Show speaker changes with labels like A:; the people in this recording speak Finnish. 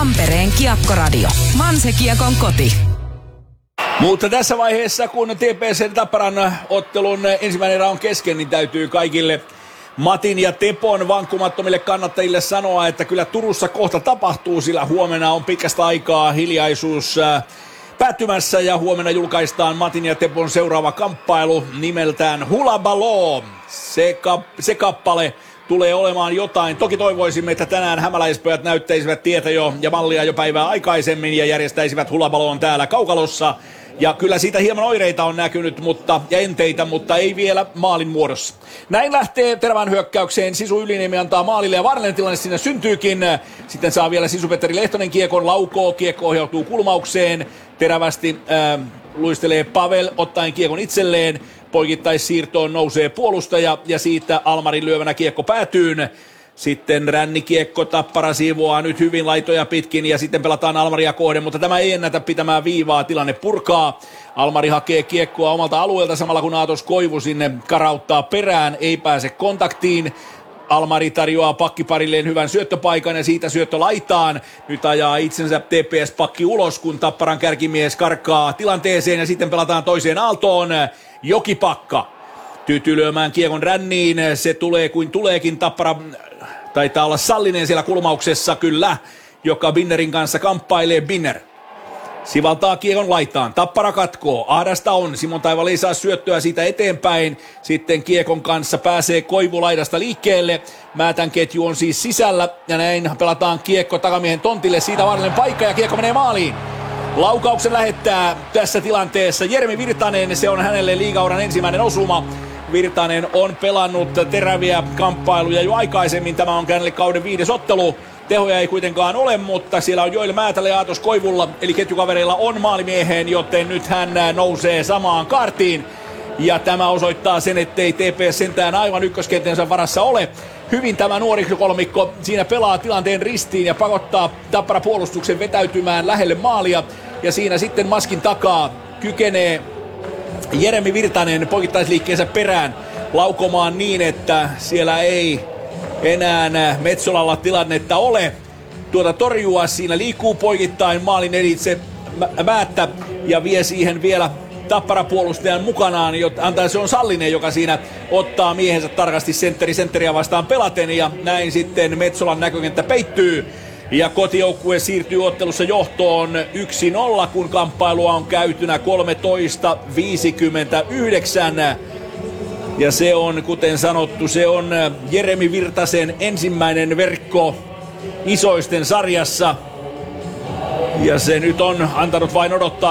A: Tampereen Kiekkoradio. Manse-Kiekon koti.
B: Mutta tässä vaiheessa, kun TPC Tapparan ottelun ensimmäinen erä on kesken, niin täytyy kaikille Matin ja Tepon vankkumattomille kannattajille sanoa, että kyllä Turussa kohta tapahtuu, sillä huomenna on pitkästä aikaa hiljaisuus päättymässä ja huomenna julkaistaan Matin ja Tepon seuraava kamppailu nimeltään Hula Baloo. Se kappale tulee olemaan jotain. Toki toivoisimme, että tänään hämäläispojat näyttäisivät tietä ja mallia jo päivää aikaisemmin ja järjestäisivät Hula Baloon täällä kaukalossa. Ja kyllä siitä hieman oireita on näkynyt ja enteitä, mutta ei vielä maalin muodossa. Näin lähtee terävän hyökkäykseen. Sisu Yliniemi antaa maalille ja vaarallinen tilanne sinne syntyykin. Sitten saa vielä Sisu-Petteri Lehtonen kiekon, laukoo, kiekko ohjautuu kulmaukseen. Terävästi luistelee Pavel ottaen kiekon itselleen. Poikittaissiirtoon nousee puolustaja ja siitä Almarin lyövänä kiekko päätyyn. Sitten rännikiekko, Tappara siivoaa nyt hyvin laitoja pitkin ja sitten pelataan Almaria kohden, mutta tämä ei ennätä pitämään viivaa, tilanne purkaa. Almari hakee kiekkoa omalta alueelta samalla kun Aatos Koivu sinne karauttaa perään, ei pääse kontaktiin. Almari tarjoaa pakkiparilleen hyvän syöttöpaikan ja siitä syöttö laitaan. Nyt ajaa itsensä TPS-pakki ulos, kun Tapparan kärkimies karkaa tilanteeseen ja sitten pelataan toiseen aaltoon. Jokipakka tyytyy lyömään kiekon ränniin, se tulee kuin tuleekin. Tappara taitaa olla Sallinen siellä kulmauksessa, kyllä, joka Binnerin kanssa kamppailee. Binner sivaltaa kiekon laitaan, Tappara katkoo, ahdasta on, Simon Taival ei saa syöttöä siitä eteenpäin, sitten kiekon kanssa pääsee Koivu laidasta liikkeelle, Määtän ketju on siis sisällä ja näin pelataan kiekko takamiehen tontille, siitä vaarallinen paikka ja kiekko menee maaliin. Laukauksen lähettää tässä tilanteessa Jeremi Virtanen, se on hänelle liigauran ensimmäinen osuma. Virtanen on pelannut teräviä kamppailuja jo aikaisemmin, tämä on hänelle kauden 5. ottelu. Tehoja ei kuitenkaan ole, mutta siellä on Joel Määtällä ja Aatos Koivulla, eli ketjukavereilla on maalimieheen, joten nyt hän nousee samaan kaartiin. Ja tämä osoittaa sen, ettei TPS sentään aivan ykköskenttensä varassa ole. Hyvin tämä nuori kolmikko siinä pelaa tilanteen ristiin ja pakottaa Tappara puolustuksen vetäytymään lähelle maalia. Ja siinä sitten maskin takaa kykenee Jeremi Virtanen poikittaisliikkeensä perään laukomaan niin, että siellä ei enää Metsolalla tilannetta ole. Torjua siinä liikkuu poikittain maalin editse Määttä ja vie siihen vielä Tappara-puolustajan mukanaan, se on Sallinen, joka siinä ottaa miehensä tarkasti sentteriä vastaan pelaten ja näin sitten Metsolan näkökenttä peittyy. Ja kotijoukkue siirtyy ottelussa johtoon 1-0, kun kamppailua on käytynä 13.59. Ja se on, kuten sanottu, se on Jeremi Virtasen ensimmäinen verkko isoisten sarjassa. Ja se nyt on antanut vain odottaa